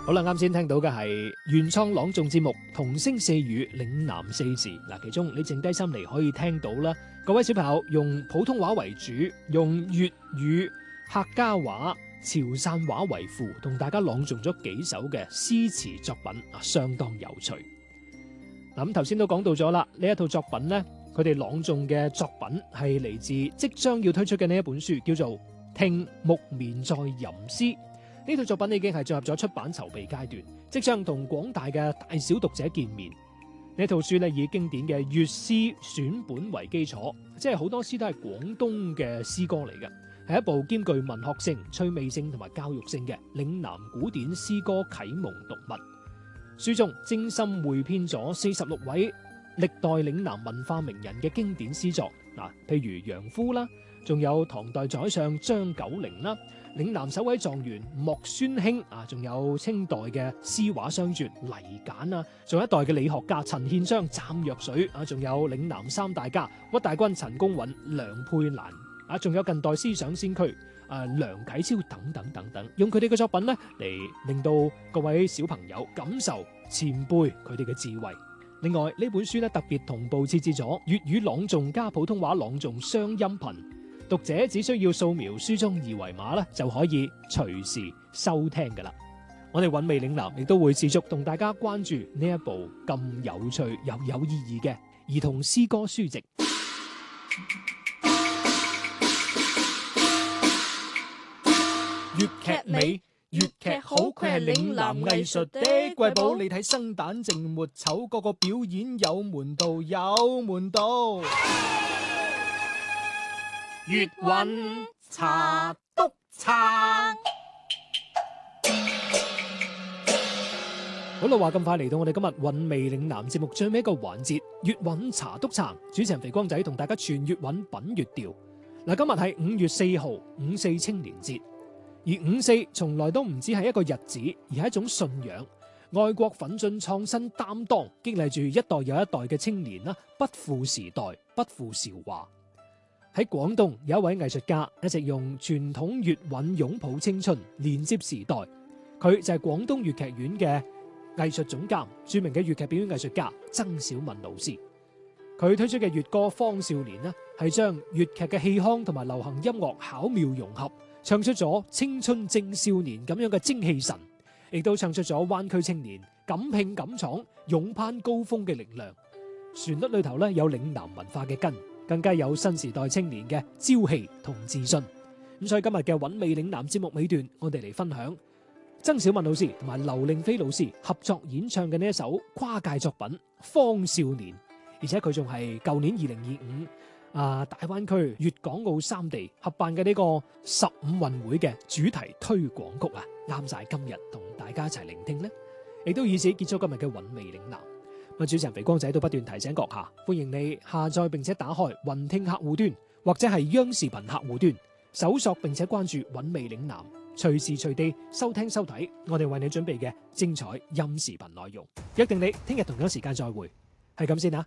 好啦，啱先聽到嘅係原創朗誦節目同聲四語嶺南四字。嗱，其中你靜低心嚟可以聽到啦，各位小朋友用普通話為主，用粵語、客家話、潮汕話為輔，同大家朗誦咗幾首嘅詩詞作品啊，相當有趣。嗱，咁頭先都講到咗啦，呢一套作品呢，佢哋朗誦嘅作品係嚟自即將要推出嘅呢一本書，叫做《聽木棉在吟詩》。呢套作品已經係進入咗出版籌備階段，即將同廣大嘅大小讀者見面。呢套書咧以經典嘅粵詩選本為基礎，即係好多詩都係廣東嘅詩歌嚟嘅，係一部兼具文學性、趣味性同埋教育性嘅嶺南古典詩歌啟蒙讀物。書中精心匯編咗46位歷代嶺南文化名人嘅經典詩作，譬如楊夫啦，仲有唐代宰相張九齡啦，嶺南首位狀元莫孫興啊，仲有清代嘅詩畫雙絕黎簡啊，仲有一代嘅理學家陳憲章、湛若水啊，仲有嶺南三大家屈大均、陳公允、梁佩蘭啊，仲有近代思想先驅梁啟超等等等等，用佢哋嘅作品呢嚟令到各位小朋友感受前輩佢哋嘅智慧。另外呢本書呢特別同步設置咗粵語朗誦加普通話朗誦雙音頻，讀者只需要掃描書中二維碼咧，就可以隨時收聽噶啦。我哋韻味嶺南亦都會持續同大家關注呢一部咁有趣又有意義嘅兒童詩歌書籍。粵劇美，粵劇好，佢係嶺南藝術的瑰寶。你睇生旦淨末丑，個個表演有門道，有門道。粵韻茶督撐。好啦，話咁快嚟到我哋今日韻味嶺南節目最尾一個環節，粵韻茶督撐。主持人肥光仔同大家傳粵韻品粵調。嗱，今日係5月4號，五四青年節。而五四從來都唔只係一個日子，而係一種信仰。愛國奮進創新擔當，激勵住一代又一代嘅青年啦，不負時代，不負韶華。喺廣東有一位藝術家，一直用傳統粵韻擁抱青春，連接時代。佢就係廣東粵劇院嘅藝術總監，著名嘅粵劇表演藝術家曾小文老師。佢推出嘅粵歌《方少年》呢，係將粵劇嘅氣腔同埋流行音樂巧妙融合，唱出咗青春正少年咁樣嘅精氣神，亦都唱出咗灣區青年敢拼敢闖、勇攀高峰嘅力量。旋律裏頭咧有嶺南文化嘅根，更加有新時代青年嘅朝氣同自信。咁所以今日嘅韻味嶺南節目尾段，我哋嚟分享曾小文老師同埋劉令飛老師合作演唱嘅呢一首跨界作品《方少年》，而且佢仲係舊年2025大灣區粵港澳三地合辦嘅呢個15運會嘅主題推廣曲啊，啱晒今日同大家一齊聆聽呢，亦都以此結束今日嘅韻味嶺南。主持人肥光仔都不斷提醒閣下，歡迎你下載並且打開雲聽客戶端或者係央視頻客戶端，搜索並且關注韻味嶺南，隨時隨地收聽收睇我哋為你準備嘅精彩音視頻內容。約定你聽日同樣時間再會，係咁先啊！